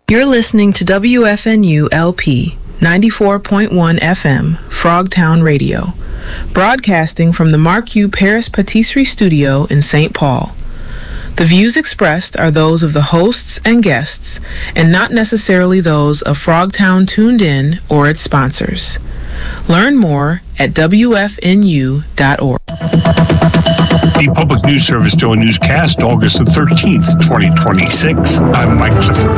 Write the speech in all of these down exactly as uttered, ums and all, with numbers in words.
You're listening to W F N U L P ninety-four point one F M, Frogtown Radio, broadcasting from the Marquis Paris Patisserie Studio in Saint Paul. The views expressed are those of the hosts and guests, and not necessarily those of Frogtown Tuned In or its sponsors. Learn more at W F N U dot org. The Public News Service Daily Newscast, August the thirteenth, twenty twenty-six. I'm Mike Clifford.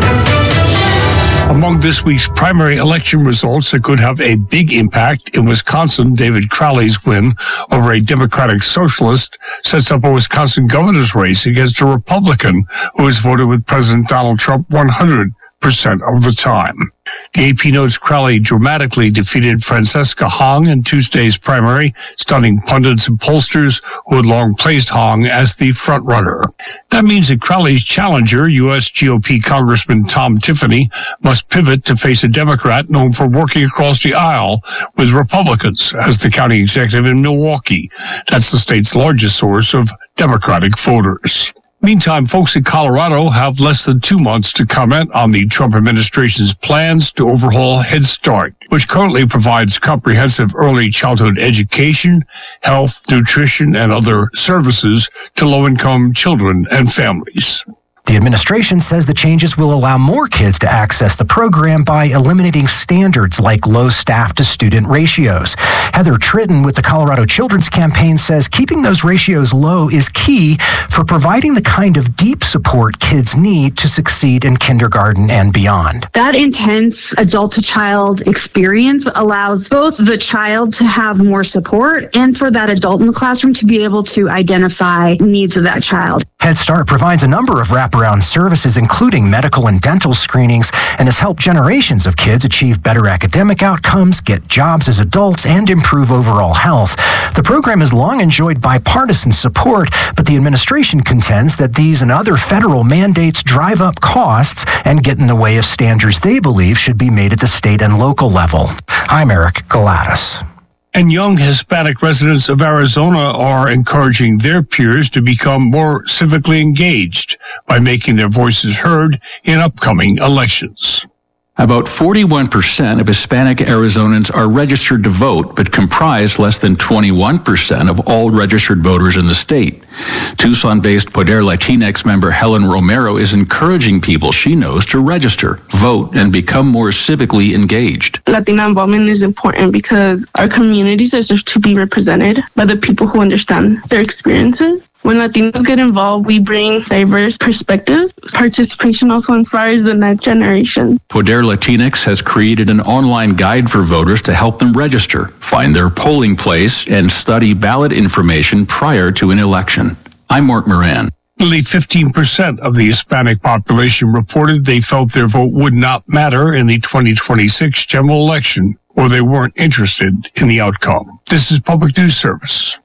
Among this week's primary election results that could have a big impact in Wisconsin, David Crowley's win over a Democratic Socialist sets up a Wisconsin governor's race against a Republican who has voted with President Donald Trump one hundred percent of the time. The A P notes Crowley dramatically defeated Francesca Hong in Tuesday's primary, stunning pundits and pollsters who had long placed Hong as the frontrunner. That means that Crowley's challenger, U S G O P Congressman Tom Tiffany, must pivot to face a Democrat known for working across the aisle with Republicans as the county executive in Milwaukee. That's the state's largest source of Democratic voters. Meantime, folks in Colorado have less than two months to comment on the Trump administration's plans to overhaul Head Start, which currently provides comprehensive early childhood education, health, nutrition, and other services to low-income children and families. The administration says the changes will allow more kids to access the program by eliminating standards like low staff-to-student ratios. Heather Tritton with the Colorado Children's Campaign says keeping those ratios low is key for providing the kind of deep support kids need to succeed in kindergarten and beyond. That intense adult-to-child experience allows both the child to have more support and for that adult in the classroom to be able to identify needs of that child. Head Start provides a number of wraparound services, including medical and dental screenings, and has helped generations of kids achieve better academic outcomes, get jobs as adults, and improve overall health. The program has long enjoyed bipartisan support, but the administration contends that these and other federal mandates drive up costs and get in the way of standards they believe should be made at the state and local level. I'm Eric Galatis. And young Hispanic residents of Arizona are encouraging their peers to become more civically engaged by making their voices heard in upcoming elections. About forty-one percent of Hispanic Arizonans are registered to vote, but comprise less than twenty-one percent of all registered voters in the state. Tucson-based Poder Latinx member Helen Romero is encouraging people she knows to register, vote, and become more civically engaged. Latina involvement is important because our communities deserve to be represented by the people who understand their experiences. When Latinos get involved, we bring diverse perspectives. Participation also inspires the next generation. Poder Latinx has created an online guide for voters to help them register, find their polling place, and study ballot information prior to an election. I'm Mark Moran. Nearly fifteen percent of the Hispanic population reported they felt their vote would not matter in the twenty twenty-six general election, or they weren't interested in the outcome. This is Public News Service.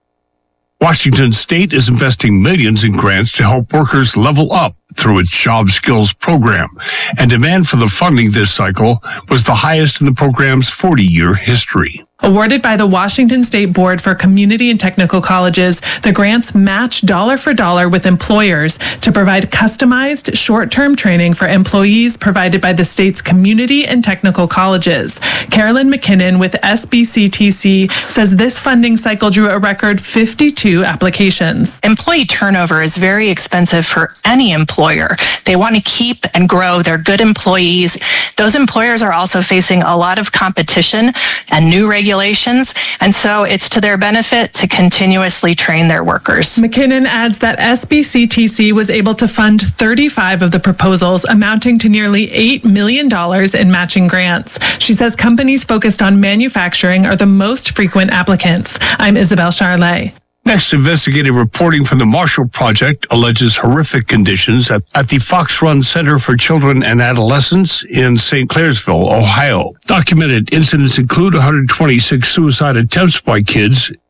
Washington State is investing millions in grants to help workers level up through its job skills program, and demand for the funding this cycle was the highest in the program's forty-year history. Awarded by the Washington State Board for Community and Technical Colleges, the grants match dollar for dollar with employers to provide customized short-term training for employees provided by the state's community and technical colleges. Carolyn McKinnon with S B C T C says this funding cycle drew a record fifty-two applications. Employee turnover is very expensive for any employer. They want to keep and grow their good employees. Those employers are also facing a lot of competition and new regulations. regulations, and so it's to their benefit to continuously train their workers. McKinnon adds that S B C T C was able to fund thirty-five of the proposals, amounting to nearly eight million dollars in matching grants. She says companies focused on manufacturing are the most frequent applicants. I'm Isabel Charlet. Next, investigative reporting from the Marshall Project alleges horrific conditions at, at the Fox Run Center for Children and Adolescents in Saint Clairsville, Ohio. Documented incidents include one hundred twenty-six suicide attempts by kids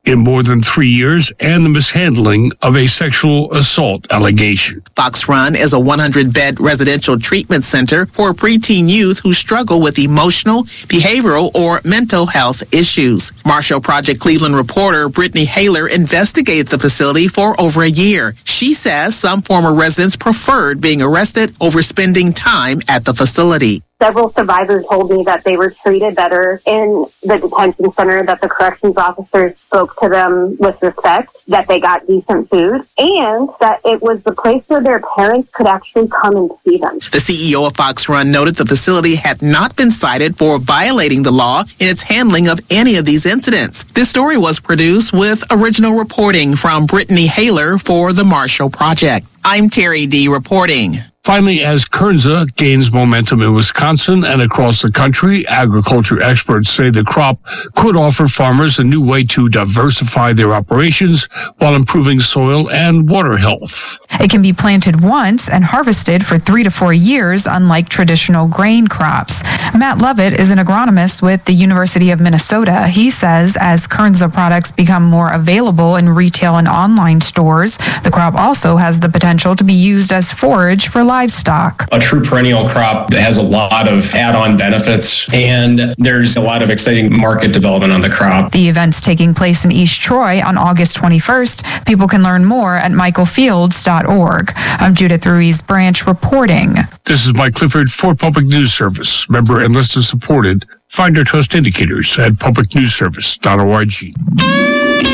in more than three years and the mishandling of a sexual assault allegation. Fox Run is a one hundred bed residential treatment center for preteen youth who struggle with emotional, behavioral, or mental health issues. Marshall Project Cleveland reporter Brittany Haler investigated the facility for over a year. She says some former residents preferred being arrested over spending time at the facility. Several survivors told me that they were treated better in the detention center, that the corrections officers spoke to them with respect, that they got decent food, and that it was the place where their parents could actually come and see them. The C E O of Fox Run noted the facility had not been cited for violating the law in its handling of any of these incidents. This story was produced with original reporting from Brittany Haler for the Marshall Project. I'm Terry D. reporting. Finally, as Kernza gains momentum in Wisconsin and across the country, agriculture experts say the crop could offer farmers a new way to diversify their operations while improving soil and water health. It can be planted once and harvested for three to four years, unlike traditional grain crops. Matt Lovett is an agronomist with the University of Minnesota. He says as Kernza products become more available in retail and online stores, the crop also has the potential to be used as forage for livestock. A true perennial crop has a lot of add-on benefits, and there's a lot of exciting market development on the crop. The event's taking place in East Troy on August twenty-first. People can learn more at michael fields dot org. I'm Judith Ruiz Branch reporting. This is Mike Clifford for Public News Service. Member and listener supported. Find our trust indicators at public news service dot org.